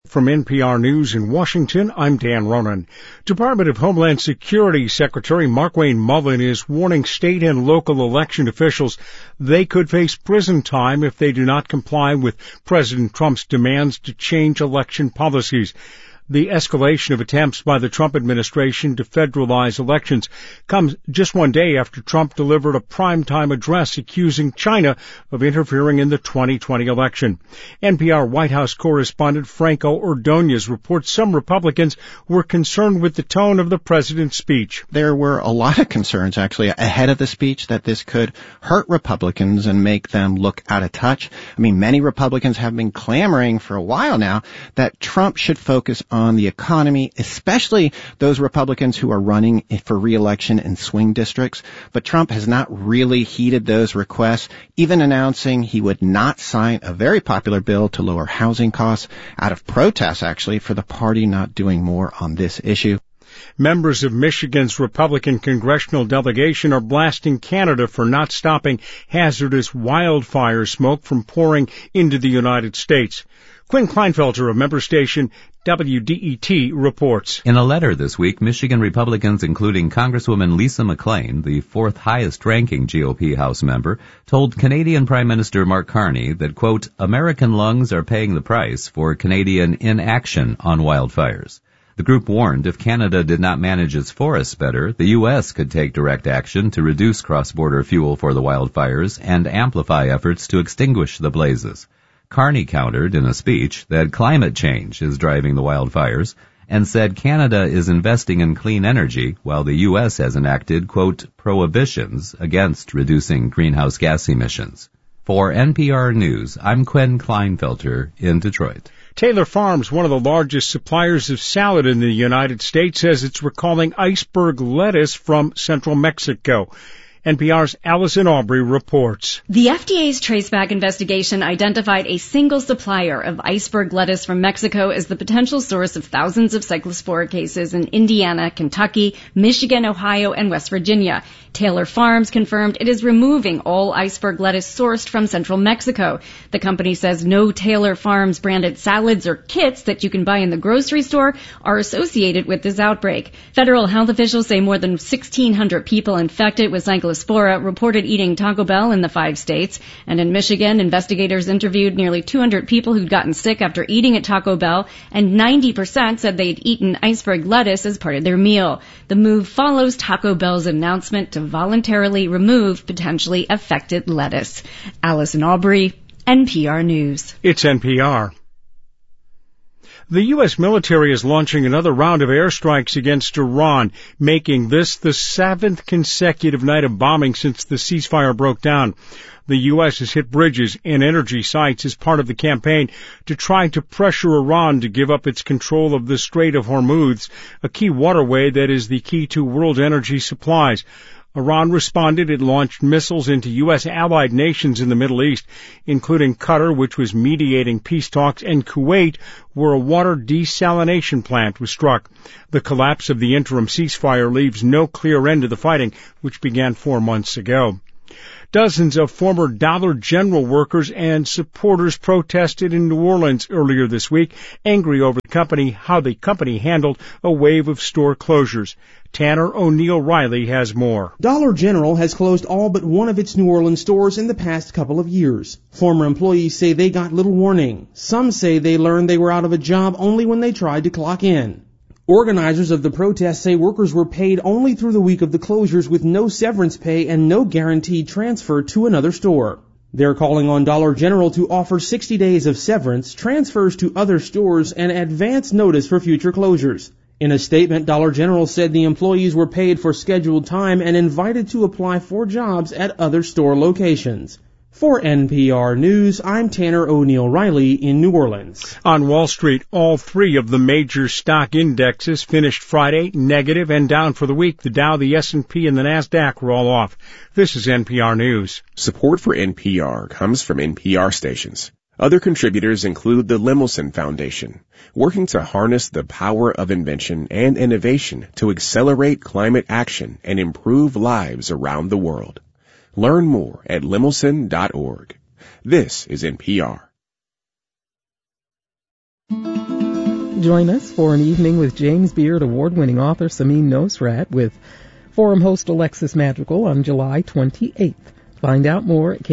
From NPR News in Washington, I'm Dan Ronan. Department of Homeland Security Secretary Markwayne Mullin is warning state and local election officials they could face prison time if they do not comply with President Trump's demands to change election policies. The escalation of attempts by the Trump administration to federalize elections comes just one day after Trump delivered a primetime address accusing China of interfering in the 2020 election. NPR White House correspondent Franco Ordonez reports some Republicans were concerned with the tone of the president's speech. There were a lot of concerns, actually, ahead of the speech that this could hurt Republicans and make them look out of touch. I mean, many Republicans have been clamoring for a while now that Trump should focus on the economy, especially those Republicans who are running for re-election in swing districts. But Trump has not really heeded those requests, even announcing he would not sign a very popular bill to lower housing costs out of protest, actually, for the party not doing more on this issue. Members of Michigan's Republican congressional delegation are blasting Canada for not stopping hazardous wildfire smoke from pouring into the United States. Quinn Kleinfelter of member station WDET reports. In a letter this week, Michigan Republicans, including Congresswoman Lisa McClain, the fourth highest-ranking GOP House member, told Canadian Prime Minister Mark Carney that, quote, American lungs are paying the price for Canadian inaction on wildfires. The group warned if Canada did not manage its forests better, the U.S. could take direct action to reduce cross-border fuel for the wildfires and amplify efforts to extinguish the blazes. Carney countered in a speech that climate change is driving the wildfires and said Canada is investing in clean energy while the U.S. has enacted, quote, prohibitions against reducing greenhouse gas emissions. For NPR News, I'm Quinn Kleinfelter in Detroit. Taylor Farms, one of the largest suppliers of salad in the United States, says it's recalling iceberg lettuce from central Mexico. NPR's Allison Aubrey reports. The FDA's traceback investigation identified a single supplier of iceberg lettuce from Mexico as the potential source of thousands of cyclospora cases in Indiana, Kentucky, Michigan, Ohio, and West Virginia. Taylor Farms confirmed it is removing all iceberg lettuce sourced from central Mexico. The company says no Taylor Farms branded salads or kits that you can buy in the grocery store are associated with this outbreak. Federal health officials say more than 1,600 people infected with cyclospora reported eating Taco Bell in the 5 states. And in Michigan, investigators interviewed nearly 200 people who'd gotten sick after eating at Taco Bell, and 90% said they'd eaten iceberg lettuce as part of their meal. The move follows Taco Bell's announcement to voluntarily remove potentially affected lettuce. Allison Aubrey, NPR News. It's NPR. The U.S. military is launching another round of airstrikes against Iran, making this the 7th consecutive night of bombing since the ceasefire broke down. The U.S. has hit bridges and energy sites as part of the campaign to try to pressure Iran to give up its control of the Strait of Hormuz, a key waterway that is the key to world energy supplies. Iran responded. It launched missiles into U.S. allied nations in the Middle East, including Qatar, which was mediating peace talks, and Kuwait, where a water desalination plant was struck. The collapse of the interim ceasefire leaves no clear end to the fighting, which began 4 months ago. Dozens of former Dollar General workers and supporters protested in New Orleans earlier this week, angry over how the company handled a wave of store closures. Tanner O'Neill Riley has more. Dollar General has closed all but one of its New Orleans stores in the past couple of years. Former employees say they got little warning. Some say they learned they were out of a job only when they tried to clock in. Organizers of the protest say workers were paid only through the week of the closures with no severance pay and no guaranteed transfer to another store. They're calling on Dollar General to offer 60 days of severance, transfers to other stores, and advance notice for future closures. In a statement, Dollar General said the employees were paid for scheduled time and invited to apply for jobs at other store locations. For NPR News, I'm Tanner O'Neill Riley in New Orleans. On Wall Street, all 3 of the major stock indexes finished Friday negative and down for the week. The Dow, the S&P, and the NASDAQ were all off. This is NPR News. Support for NPR comes from NPR stations. Other contributors include the Lemelson Foundation, working to harness the power of invention and innovation to accelerate climate action and improve lives around the world. Learn more at lemelson.org. This is NPR. Join us for an evening with James Beard Award-winning author Samin Nosrat with Forum host Alexis Madrigal on July 28th. Find out more at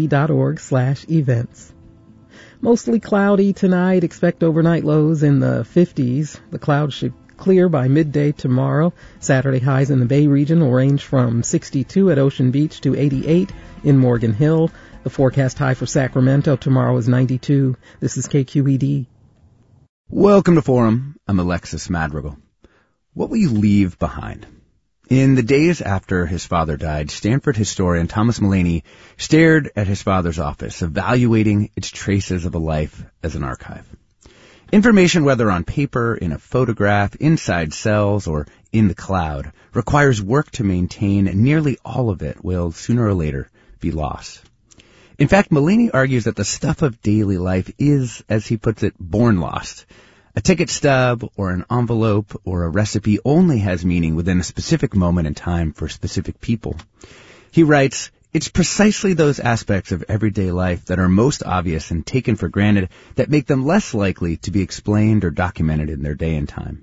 kqed.org/events. Mostly cloudy tonight. Expect overnight lows in the 50s. The clouds should clear by midday tomorrow. Saturday highs in the Bay region will range from 62 at Ocean Beach to 88 in Morgan Hill. The forecast high for Sacramento tomorrow is 92. This is KQED. Welcome to Forum. I'm Alexis Madrigal. What will you leave behind? In the days after his father died, Stanford historian Thomas Mullaney stared at his father's office, evaluating its traces of a life as an archive. Information, whether on paper, in a photograph, inside cells, or in the cloud, requires work to maintain, and nearly all of it will, sooner or later, be lost. In fact, Mullaney argues that the stuff of daily life is, as he puts it, born lost. A ticket stub or an envelope or a recipe only has meaning within a specific moment in time for specific people. He writes, "It's precisely those aspects of everyday life that are most obvious and taken for granted that make them less likely to be explained or documented in their day and time."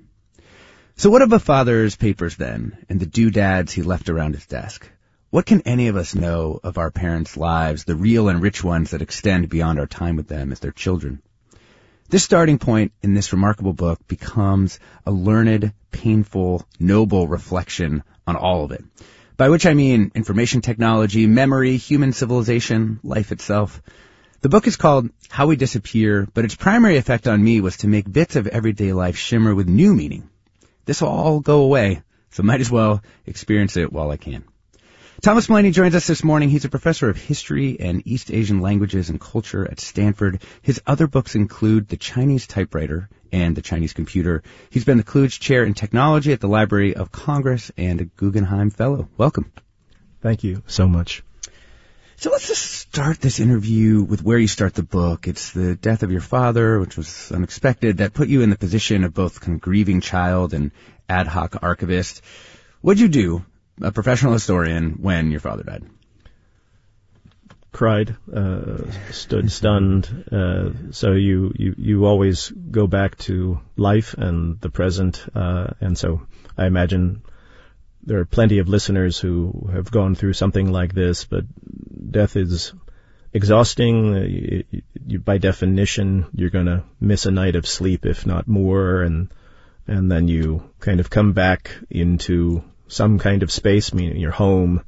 So what of a father's papers then, and the doodads he left around his desk? What can any of us know of our parents' lives, the real and rich ones that extend beyond our time with them as their children? This starting point in this remarkable book becomes a learned, painful, noble reflection on all of it. By which I mean information technology, memory, human civilization, life itself. The book is called How We Disappear, but its primary effect on me was to make bits of everyday life shimmer with new meaning. This will all go away, so might as well experience it while I can. Thomas Mullaney joins us this morning. He's a professor of history and East Asian languages and culture at Stanford. His other books include The Chinese Typewriter and The Chinese Computer. He's been the Coolidge Chair in Technology at the Library of Congress and a Guggenheim Fellow. Welcome. Thank you so much. So let's just start this interview with where you start the book. It's the death of your father, which was unexpected, that put you in the position of both kind of grieving child and ad hoc archivist. What'd you do, a professional historian, when your father died? Cried, stood stunned. So you always go back to life and the present, and so I imagine there are plenty of listeners who have gone through something like this, but death is exhausting. By definition, you're going to miss a night of sleep, if not more, and then you kind of come back into some kind of space, meaning your home,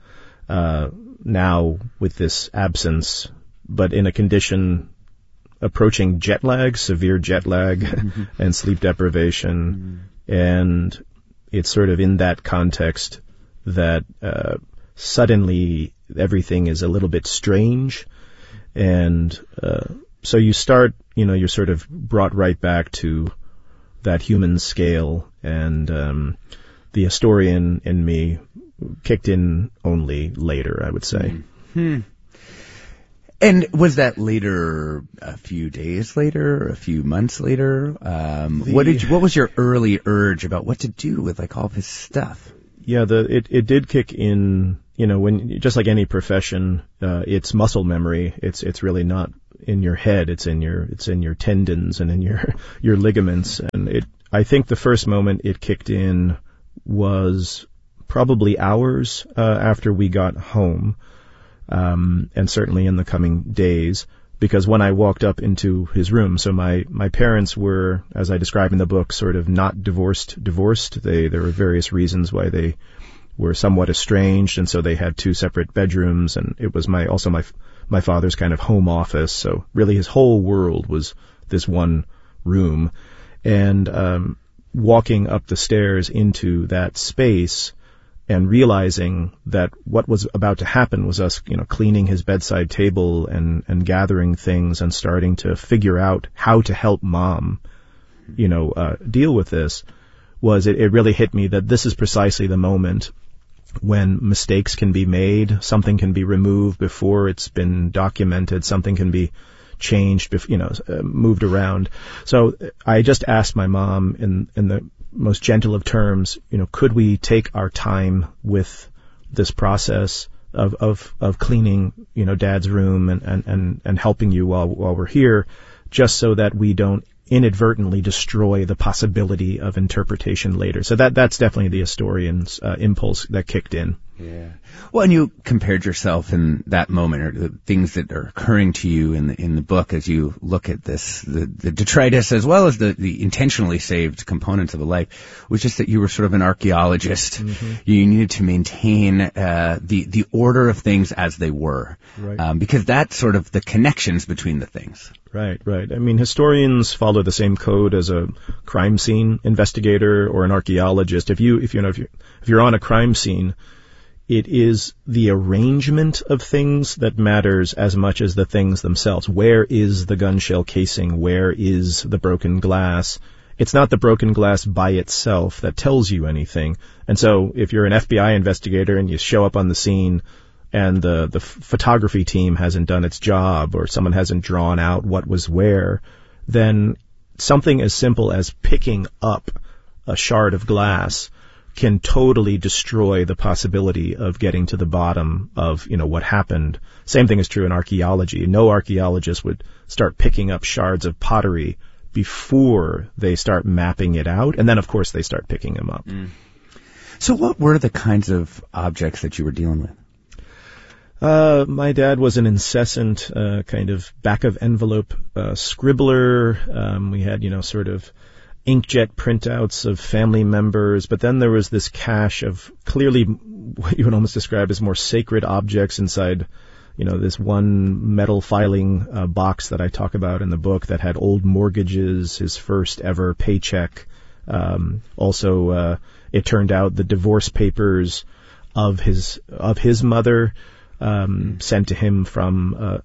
now with this absence, but in a condition approaching jet lag, severe jet lag, and sleep deprivation. And it's sort of in that context that suddenly everything is a little bit strange. And so you start, you're sort of brought right back to that human scale, and the historian in me kicked in only later, I would say. Mm-hmm. And was that later, a few days later, a few months later? What was your early urge about what to do with all of his stuff? Yeah, it did kick in. When, just like any profession, it's muscle memory. It's really not in your head. It's in your tendons and in your ligaments. And I think the first moment it kicked in was probably hours after we got home, and certainly in the coming days, because when I walked up into his room, so my parents were, as I describe in the book, sort of not divorced. There were various reasons why they were somewhat estranged, and so they had two separate bedrooms, and it was my father's kind of home office, so really his whole world was this one room. And walking up the stairs into that space and realizing that what was about to happen was us, cleaning his bedside table and gathering things and starting to figure out how to help Mom, deal with this, it really hit me that this is precisely the moment when mistakes can be made, something can be removed before it's been documented, something can be changed, moved around. So I just asked my mom in the most gentle of terms, could we take our time with this process of cleaning, Dad's room and helping you while we're here, just so that we don't inadvertently destroy the possibility of interpretation later. So that's definitely the historian's impulse that kicked in. Yeah. Well, and you compared yourself in that moment, or the things that are occurring to you in the book as you look at this, the detritus as well as the intentionally saved components of the life, was just that you were sort of an archaeologist. Mm-hmm. You needed to maintain the order of things as they were, right. Because that's sort of the connections between the things. Right. I mean, historians follow the same code as a crime scene investigator or an archaeologist. If you're on a crime scene, it is the arrangement of things that matters as much as the things themselves. Where is the gun shell casing? Where is the broken glass? It's not the broken glass by itself that tells you anything. And so if you're an FBI investigator and you show up on the scene and the photography team hasn't done its job, or someone hasn't drawn out what was where, then something as simple as picking up a shard of glass can totally destroy the possibility of getting to the bottom of, what happened. Same thing is true in archaeology. No archaeologist would start picking up shards of pottery before they start mapping it out, and then of course they start picking them up. Mm. So what were the kinds of objects that you were dealing with? My dad was an incessant kind of back-of-envelope scribbler. We had, sort of inkjet printouts of family members, but then there was this cache of clearly what you would almost describe as more sacred objects inside, this one metal filing box that I talk about in the book that had old mortgages, his first ever paycheck. Also, it turned out the divorce papers of his mother, sent to him from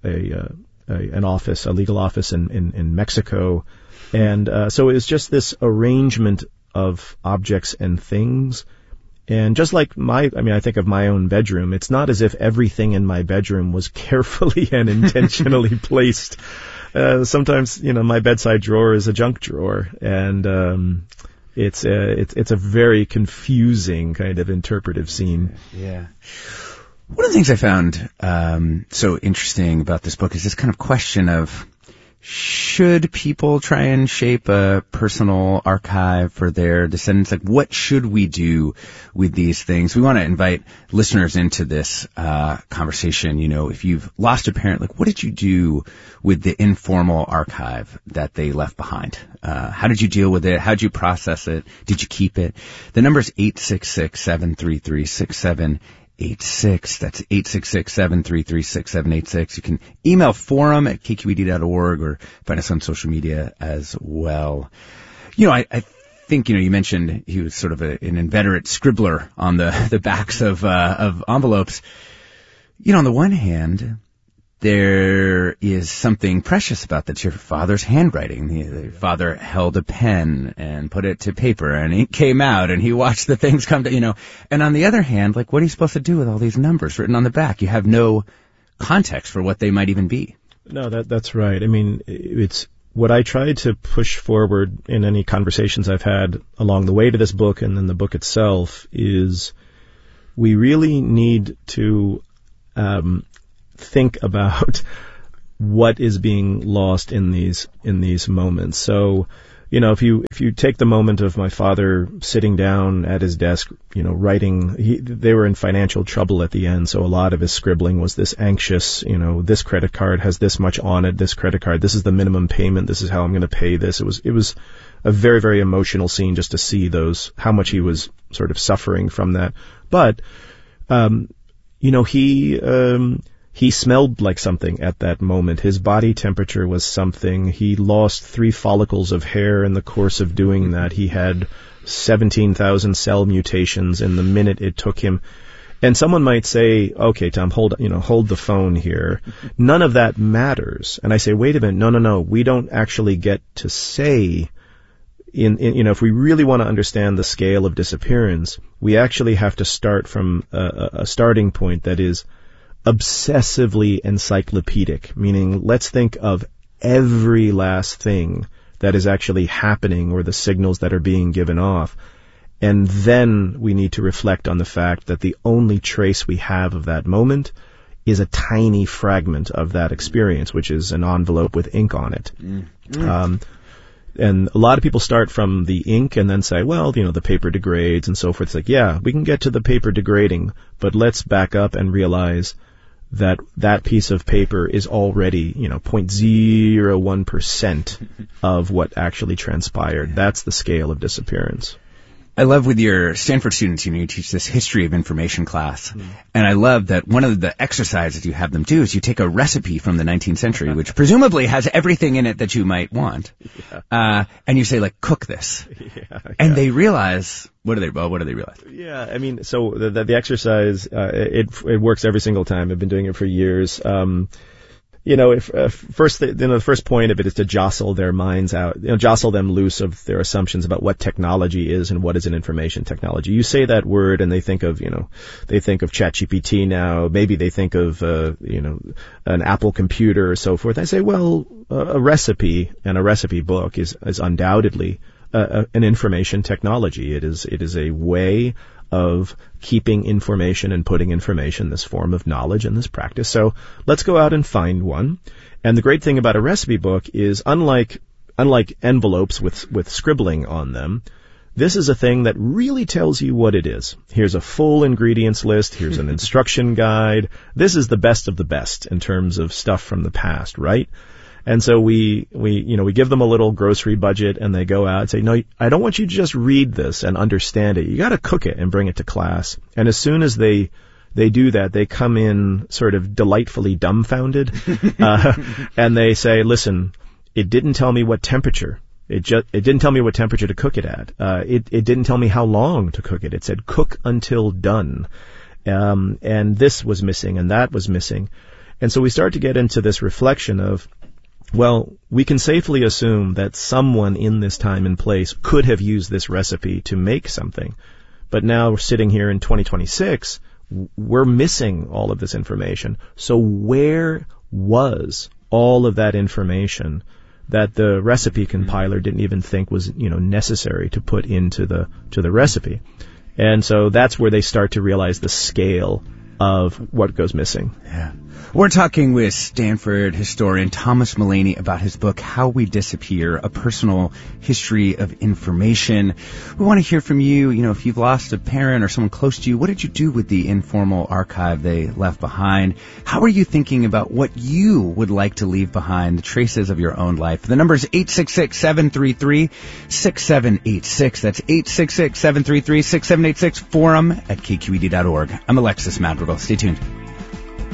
an office, a legal office in Mexico. And so it was just this arrangement of objects and things. And just like I think of my own bedroom, it's not as if everything in my bedroom was carefully and intentionally placed. Sometimes, my bedside drawer is a junk drawer, and it's a very confusing kind of interpretive scene. Yeah. One of the things I found so interesting about this book is this kind of question of, should people try and shape a personal archive for their descendants? Like, what should we do with these things? We want to invite listeners into this conversation. If you've lost a parent, like, what did you do with the informal archive that they left behind? How did you deal with it? How did you process it? Did you keep it? The number is 866-733-6786. That's 866-733-6786. You can email forum@kqed.org or find us on social media as well. I think, you mentioned he was sort of an inveterate scribbler on the backs of envelopes. On the one hand, there is something precious about that. Your father's handwriting. The father held a pen and put it to paper, and ink came out, and he watched the things come to, And on the other hand, like, what are you supposed to do with all these numbers written on the back? You have no context for what they might even be. No, that's right. I mean, it's what I tried to push forward in any conversations I've had along the way to this book and then the book itself is we really need to think about what is being lost in these moments. So, if you take the moment of my father sitting down at his desk, writing, they were in financial trouble at the end, so a lot of his scribbling was this anxious, this credit card has this much on it, this credit card, this is the minimum payment, this is how I'm going to pay this. It was a very, very emotional scene just to see how much he was sort of suffering from that. But, he smelled like something at that moment. His body temperature was something. He lost 3 follicles of hair in the course of doing that. He had 17,000 cell mutations in the minute it took him. And someone might say, okay, Tom, hold the phone here. None of that matters. And I say, wait a minute. No. We don't actually get to say if we really want to understand the scale of disappearance, we actually have to start from a starting point that is obsessively encyclopedic, meaning let's think of every last thing that is actually happening or the signals that are being given off. And then we need to reflect on the fact that the only trace we have of that moment is a tiny fragment of that experience, which is an envelope with ink on it. And a lot of people start from the ink and then say, well, the paper degrades and so forth. It's like, yeah, we can get to the paper degrading, but let's back up and realize that piece of paper is already, 0.01% of what actually transpired. That's the scale of disappearance. I love with your Stanford students, you teach this history of information class. And I love that one of the exercises you have them do is you take a recipe from the 19th century, which presumably has everything in it that you might want. And you say, cook this. And they realize, what do they realize? Yeah, I mean, so the exercise, it works every single time. I've been doing it for years. The first point of it is to jostle their minds out, jostle them loose of their assumptions about what technology is and what is an information technology. You say that word and they think of ChatGPT now. Maybe they think of, an Apple computer or so forth. I say, well, a recipe and a recipe book is undoubtedly an information technology. It is a way of keeping information and putting information, this form of knowledge and this practice. So let's go out and find one. And the great thing about a recipe book is unlike envelopes with scribbling on them, this is a thing that really tells you what it is. Here's a full ingredients list. Here's an instruction guide. This is the best of the best in terms of stuff from the past, right? And so we give them a little grocery budget and they go out and say, no, I don't want you to just read this and understand it. You got to cook it and bring it to class. And as soon as they do that, they come in sort of delightfully dumbfounded, and they say, listen, it didn't tell me what temperature. It didn't tell me what temperature to cook it at. It didn't tell me how long to cook it. It said cook until done. And this was missing and that was missing. And so we start to get into this reflection of, well, we can safely assume that someone in this time and place could have used this recipe to make something. But now we're sitting here in 2026, we're missing all of this information. So where was all of that information that the recipe compiler didn't even think was, necessary to put into the recipe? And so that's where they start to realize the scale of what goes missing. Yeah. We're talking with Stanford historian Thomas Mullaney about his book, How We Disappear, A Personal History of Information. We want to hear from you. If you've lost a parent or someone close to you, what did you do with the informal archive they left behind? How are you thinking about what you would like to leave behind, the traces of your own life? The number is 866-733-6786. That's 866-733-6786, forum@kqed.org. I'm Alexis Madrigal. Stay tuned.